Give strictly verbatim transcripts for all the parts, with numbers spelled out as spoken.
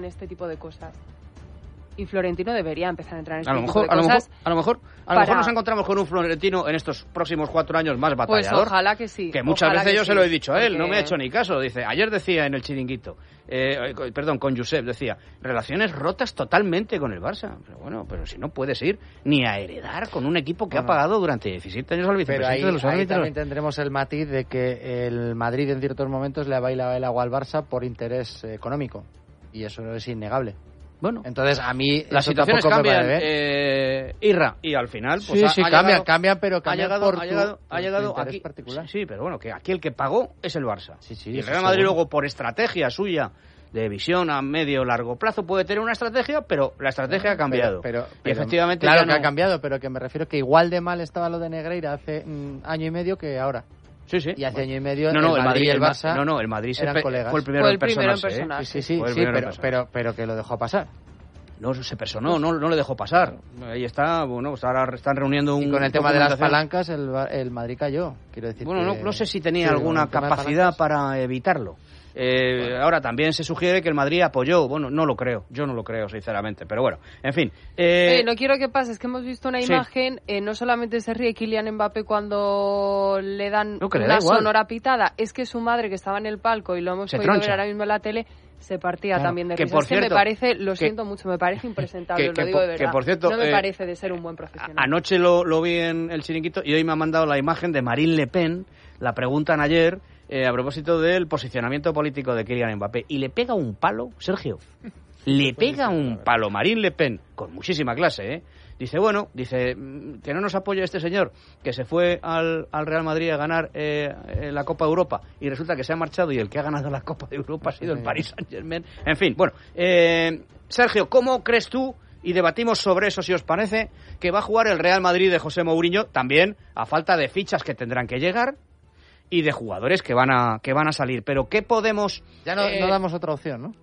este tipo de cosas. Y Florentino debería empezar a entrar en este a lo tipo mejor, de a lo cosas. mejor, a lo mejor, a lo para... mejor nos encontramos con un Florentino en estos próximos cuatro años más batallador. Pues ojalá que sí. Que muchas ojalá veces que yo sí, se lo he dicho a él, porque... no me ha hecho ni caso. Dice, ayer decía en el Chiringuito, eh, perdón, con Josep, decía, relaciones rotas totalmente con el Barça. Pero bueno, pero si no puedes ir ni a heredar con un equipo que bueno, ha pagado durante diecisiete años al vicepresidente pero ahí, de los ahí árbitros. También tendremos el matiz de que el Madrid en ciertos momentos le ha bailado el agua al Barça por interés económico. Y eso es innegable. Bueno, entonces a mí las situaciones cambian, eh, Irra, y al final pues sí, ha, sí, ha cambian, llegado, cambian, pero cambian ha llegado, por ha llegado, tu, ha llegado tu aquí, particular. Sí, pero bueno, que aquí el que pagó es el Barça. Sí, sí, y el Real Madrid luego por estrategia suya de visión a medio o largo plazo puede tener una estrategia, pero la estrategia ha cambiado. Pero, pero, y pero efectivamente claro ya que no... ha cambiado, pero que me refiero que igual de mal estaba lo de Negreira hace mm, año y medio que ahora. Sí, sí. Y hace bueno. año y medio no, no, el, el Madrid y el Ma- Barça no, no, el Madrid se eran pe- colegas. fue el primero, fue el en primero en personarse, personarse. ¿eh? Sí, sí, Fue el sí, primero en pero, personarse. pero, pero que lo dejó pasar. No, se personó, no, no le dejó pasar. Ahí está, bueno, pues ahora están reuniendo un... Y con el tema de las palancas el, el Madrid cayó, quiero decir. Bueno, que... no, no sé si tenía sí, alguna capacidad para evitarlo. Eh, bueno. Ahora también se sugiere que el Madrid apoyó. Bueno, no lo creo, yo no lo creo, sinceramente. Pero bueno, en fin. Eh... Eh, no quiero que pase, es que hemos visto una sí. imagen, eh, no solamente se ríe Kylian Mbappé cuando le dan no, le una da sonora pitada, es que su madre, que estaba en el palco y lo hemos se podido troncha. ver ahora mismo en la tele, se partía claro, también de que risa. por Es que cierto, me parece, lo que, siento mucho, me parece impresentable, que, os que, lo digo de verdad. Que por cierto, no me eh, parece de ser un buen profesional. Anoche lo, lo vi en el Chiringuito y hoy me ha mandado la imagen de Marine Le Pen, la preguntan ayer, eh, a propósito del posicionamiento político de Kylian Mbappé, y le pega un palo, Sergio, le pega un palo Marine Le Pen, con muchísima clase, ¿eh? Dice, bueno, dice, que no nos apoya este señor, que se fue al, al Real Madrid a ganar eh, la Copa de Europa, y resulta que se ha marchado y el que ha ganado la Copa de Europa ha sido el Paris Saint-Germain. En fin, bueno, eh, Sergio, ¿cómo crees tú, y debatimos sobre eso si os parece, que va a jugar el Real Madrid de José Mourinho, también a falta de fichas que tendrán que llegar y de jugadores que van a que van a salir? Pero ¿qué podemos...? Ya no, eh, no damos otra opción, ¿no?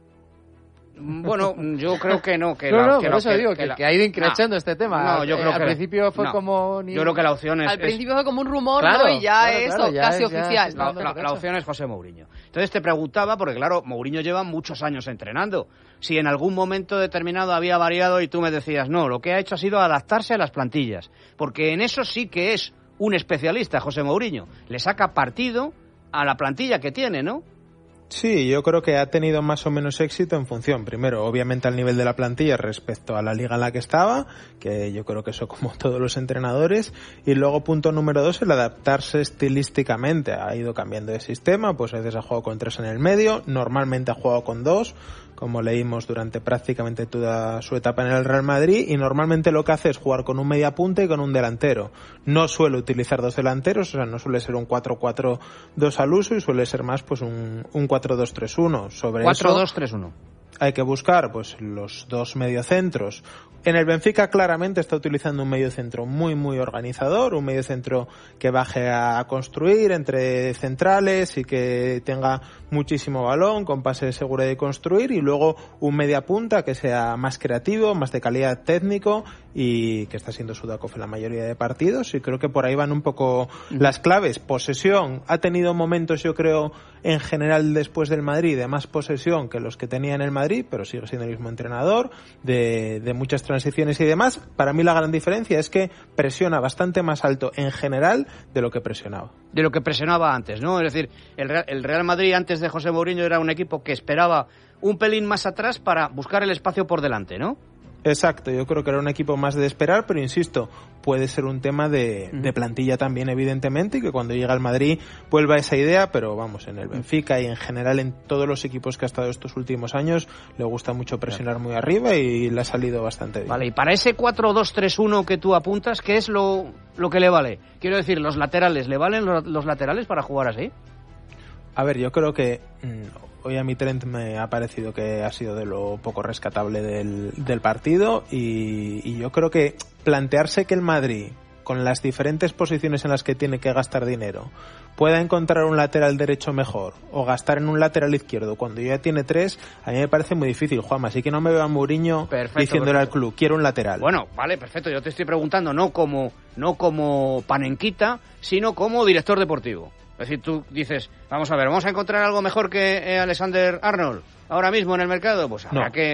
Bueno, yo creo que no. Que no, la, no, que por la, eso que, digo que, que, la, que ha ido increchando no, este tema. No, yo creo eh, que al principio fue no, como... Ni... Yo creo que la opción es... Al principio es, fue como un rumor, claro, ¿no? Y ya claro, eso, claro, ya casi es, ya oficial. La, la, la opción es José Mourinho. Entonces te preguntaba, porque claro, Mourinho lleva muchos años entrenando, si en algún momento determinado había variado y tú me decías, no, lo que ha hecho ha sido adaptarse a las plantillas. Porque en eso sí que es un especialista, José Mourinho. Le saca partido a la plantilla que tiene, ¿no? Sí, yo creo que ha tenido más o menos éxito en función, primero, obviamente al nivel de la plantilla respecto a la liga en la que estaba, que yo creo que eso como todos los entrenadores, y luego punto número dos, el adaptarse estilísticamente. Ha ido cambiando de sistema, pues a veces ha jugado con tres en el medio, normalmente ha jugado con dos, como leímos durante prácticamente toda su etapa en el Real Madrid, y normalmente lo que hace es jugar con un mediapunta y con un delantero. No suele utilizar dos delanteros, o sea, no suele ser un cuatro cuatro dos al uso, y suele ser más pues un, un cuatro dos tres uno. Sobre cuatro dos tres uno. Hay que buscar pues los dos mediocentros. En el Benfica claramente está utilizando un mediocentro muy muy organizador, un mediocentro que baje a construir entre centrales y que tenga muchísimo balón, con pase de seguridad y construir, y luego un mediapunta que sea más creativo, más de calidad técnico y que está siendo Sudakov en la mayoría de partidos, y creo que por ahí van un poco las claves. Posesión, ha tenido momentos yo creo en general después del Madrid de más posesión que los que tenía en el Madrid, pero sigue siendo el mismo entrenador, de, de muchas transiciones y demás. Para mí la gran diferencia es que presiona bastante más alto en general de lo que presionaba. De lo que presionaba antes, ¿no? Es decir, el Real, el Real Madrid antes de José Mourinho era un equipo que esperaba un pelín más atrás para buscar el espacio por delante, ¿no? Exacto, yo creo que era un equipo más de esperar, pero insisto, puede ser un tema de, de plantilla también, evidentemente, y que cuando llega al Madrid vuelva esa idea, pero vamos, en el Benfica y en general en todos los equipos que ha estado estos últimos años le gusta mucho presionar muy arriba y le ha salido bastante bien. Vale, y para ese cuatro dos tres uno que tú apuntas, ¿qué es lo, lo que le vale? Quiero decir, los laterales, ¿le valen los, los laterales para jugar así? A ver, yo creo que mmm, hoy a mi Trent me ha parecido que ha sido de lo poco rescatable del, del partido, y, y yo creo que plantearse que el Madrid, con las diferentes posiciones en las que tiene que gastar dinero, pueda encontrar un lateral derecho mejor o gastar en un lateral izquierdo cuando ya tiene tres, a mí me parece muy difícil, Juanma. Así que no me veo a Mourinho perfecto, diciéndole perfecto. al club, quiero un lateral. Bueno, vale, perfecto. Yo te estoy preguntando no como, no como Panenquita, sino como director deportivo. Es decir, tú dices, vamos a ver, ¿vamos a encontrar algo mejor que eh, Alexander Arnold ahora mismo en el mercado? Pues habrá no. que